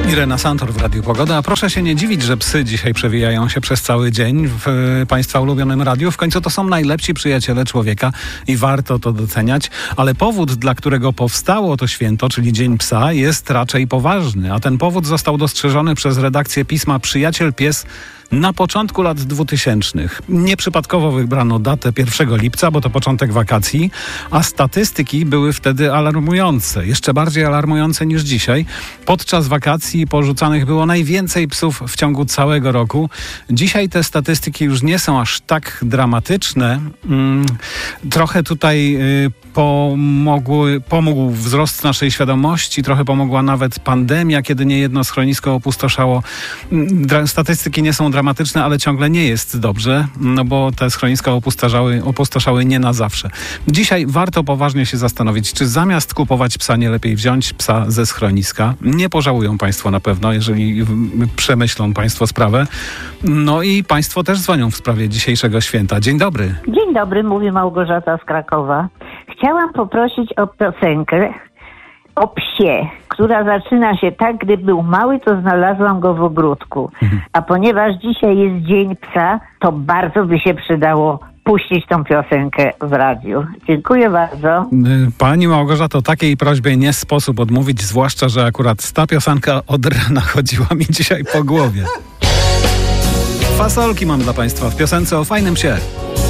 Irena Santor w Radiu Pogoda. A proszę się nie dziwić, że psy dzisiaj przewijają się przez cały dzień w Państwa ulubionym radiu. W końcu to są najlepsi przyjaciele człowieka i warto to doceniać. Ale powód, dla którego powstało to święto, czyli Dzień Psa, jest raczej poważny. A ten powód został dostrzeżony przez redakcję pisma Przyjaciel Pies na początku lat 2000. Nieprzypadkowo wybrano datę 1 lipca, bo to początek wakacji, a statystyki były wtedy alarmujące. Jeszcze bardziej alarmujące niż dzisiaj. Podczas wakacji porzucanych było najwięcej psów w ciągu całego roku. Dzisiaj te statystyki już nie są aż tak dramatyczne. Trochę tutaj pomógł wzrost naszej świadomości, trochę pomogła nawet pandemia, kiedy niejedno schronisko opustoszało. Statystyki nie są dramatyczne, ale ciągle nie jest dobrze, no bo te schroniska opustoszały nie na zawsze. Dzisiaj warto poważnie się zastanowić, czy zamiast kupować psa nie lepiej wziąć psa ze schroniska. Nie pożałują Państwo na pewno, jeżeli przemyślą Państwo sprawę. No i Państwo też dzwonią w sprawie dzisiejszego święta. Dzień dobry. Dzień dobry, mówi Małgorzata z Krakowa. Chciałam poprosić o piosenkę o psie, która zaczyna się tak: gdy był mały, to znalazłam go w ogródku. A ponieważ dzisiaj jest Dzień Psa, to bardzo by się przydało puścić tą piosenkę w radiu. Dziękuję bardzo. Pani Małgorzato, takiej prośbie nie sposób odmówić, zwłaszcza że akurat ta piosenka od rana chodziła mi dzisiaj po głowie. Fasolki mam dla Państwa w piosence o fajnym psie.